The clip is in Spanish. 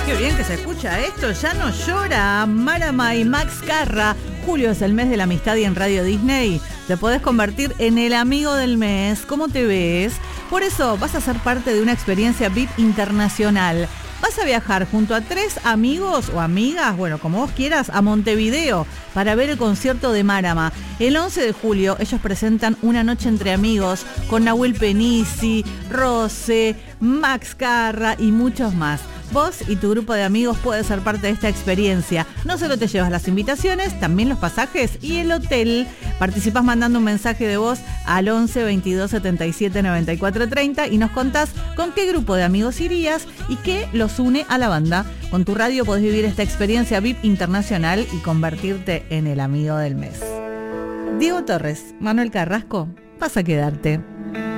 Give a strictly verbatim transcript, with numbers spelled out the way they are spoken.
qué bien que se escucha esto. Ya no llora. Marama y Max Carra. Julio es el mes de la amistad y en Radio Disney te podés convertir en el amigo del mes. ¿Cómo te ves? Por eso vas a ser parte de una experiencia V I P internacional. Vas a viajar junto a tres amigos o amigas, bueno, como vos quieras, a Montevideo para ver el concierto de Marama. El once de julio ellos presentan Una noche entre amigos con Nahuel Penisi, Rose, Max Carra y muchos más. Vos y tu grupo de amigos pueden ser parte de esta experiencia. No solo te llevas las invitaciones, también los pasajes y el hotel. Participás mandando un mensaje de voz al once, veintidós, setenta y siete, noventa y cuatro, treinta y nos contás con qué grupo de amigos irías y qué los une a la banda. Con tu radio podés vivir esta experiencia V I P internacional y convertirte en el amigo del mes. Diego Torres, Manuel Carrasco, vas a quedarte.